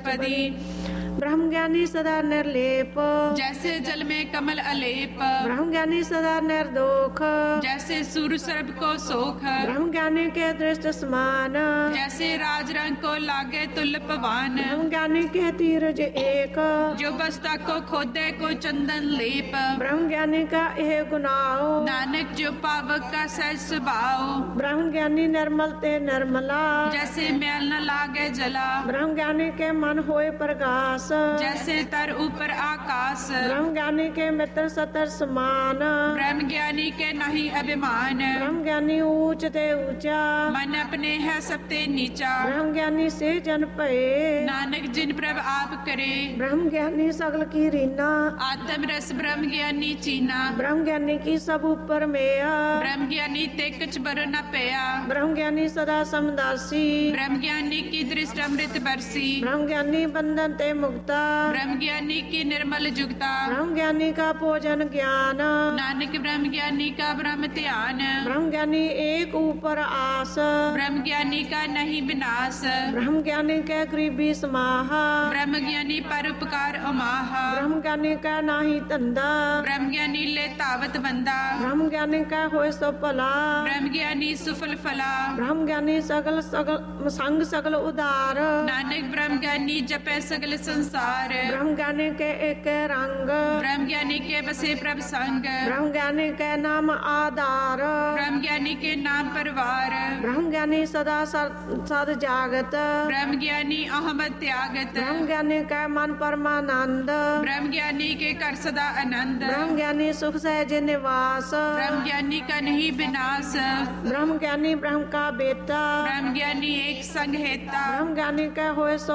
अष्टपदी। ब्रह्म ज्ञानी सदा निर्लेप, जैसे जल में कमल अलेप। ब्रह्म ज्ञानी सदा निर्दोख, जैसे सूर्य सर्प को सोख। ब्रह्म ज्ञानी के दृष्ट समान, जैसे राज रंग को लागे तुल पवान। ब्रह्म ज्ञानी के तीरज एक, जो बस्ता को खोदे को चंदन लेप। ब्रह्म ज्ञानी का यह गुनाओ, नानक जो पावक का सहज स्वभाव। ब्रह्म ज्ञानी निर्मल ते निर्मला, जैसे मैल न लागे जला। ब्रह्म ज्ञानी के मन होए प्रकाश, जैसे तर ऊपर आकाश। ब्रह्म ज्ञानी के मित्र सतर समान, ब्रह्म ज्ञानी के नहीं अभिमान। ब्रह्म ज्ञानी ऊंच ते ऊंचा, मन अपने है सबते नीचा। ब्रह्म ज्ञानी से जन पए, नानक जिन प्रभ आप करे। ब्रह्म ज्ञानी सगल की रीना, आत्म रस ब्रह्म ज्ञानी चीना। ब्रह्म ज्ञानी की सब ऊपर मेया, ब्रह्म ज्ञानी ते कछ बर न पया। ब्रह्म ज्ञानी सदा समदासी, ब्रह्म ज्ञानी की दृष्ट अमृत बरसी। ब्रह्म ज्ञानी बंधन ते मुक्ता, ब्रह्म ज्ञानी की निर्मल जुगता। ब्रह्म ज्ञानी का भोजन ज्ञान, नानक ब्रह्म ज्ञानी का ब्रह्म ध्यान। ब्रह्म ज्ञानी एक ऊपर आस, ब्रह्म ज्ञानी का नहीं विनाश। ब्रह्म ज्ञानी के गरीबी समाहा, ब्रह्म ज्ञानी पर उपकार अमाहा। ब्रह्म ज्ञानी का नाही धंधा, ब्रह्म ज्ञानी ले तावत बंदा। ब्रह्म ज्ञानी का होए सो भला, ब्रह्म ज्ञानी सुफल फला। ब्रह्म ज्ञानी सगल सगल संग सगल उदार, नानक ब्रह्म ज्ञानी जपे सगल संसार। ब्रह्म ज्ञानी के एक रंग, ब्रह्म ज्ञानी के बसे प्रभ संग। ब्रह्म ज्ञानी के नाम आधार, ब्रह्म ज्ञानी के नाम परवार। ब्रह्म ज्ञानी सदा सद जागत, ब्रह्म ज्ञानी अहमद त्यागत। ब्रह्म ज्ञानी का मन परमानंद, ब्रह्म ज्ञानी के कर सदा आनंद। ब्रह्म ज्ञानी सुख सहज निवास, ब्रह्म ज्ञानी का नहीं विनाश। ब्रह्म ज्ञानी ब्रह्म का बेटा, ब्रह्म ज्ञानी एक संग हेता। ब्रह्म ज्ञानी का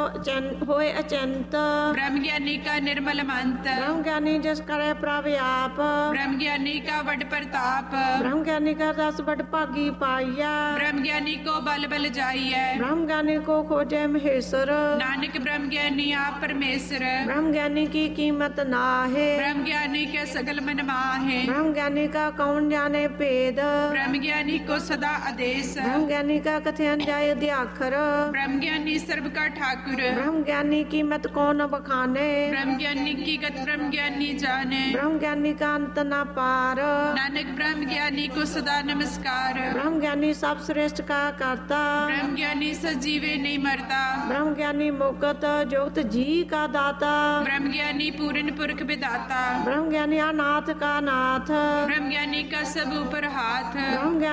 होए अचंत, ब्रह्म ज्ञानी का निर्मल मंत। ब्रह्म ज्ञानी जस करे प्रव्याप, ब्रह्म ज्ञानी का वड प्रताप। ब्रह्म ज्ञानी का दस बड़ भागी पाइया, ब्रह्म ज्ञानी को बल बल जाइए। ब्रह्म ज्ञानी को खोजे महेश्वर, नानक ब्रह्म ज्ञानी आप परमेश्वर। ब्रह्म ज्ञानी की कीमत ना है, ब्रह्म ज्ञानी के सगल मन माहे। ब्रह्म ज्ञानी का कौन जाने भेद, ब्रह्म ज्ञानी को सदा आदेश। ब्रह्म ज्ञानी का कथन जाय अध्याखर, ब्रह्म ज्ञानी सर्व का ठाकुर। ब्रह्म ज्ञानी कीमत कौन बखाने, ब्रह्म ज्ञानी की गत ब्रह्म ज्ञानी जाने। ब्रह्म ज्ञानी का अंत न पार, नानक ब्रह्म ज्ञानी को सदा नमस्कार। ब्रह्म ज्ञानी सब श्रेष्ठ का करता, ब्रह्म ज्ञानी सजीवे नहीं मरता। ब्रह्म ज्ञानी मुक्त जोक्त जी का दाता, ब्रह्म ज्ञानी पूर्ण पुरख विदाता। ब्रह्म ज्ञानी अनाथ का नाथ, ब्रह्म ज्ञानी का सब ऊपर हाथ। ब्रह्म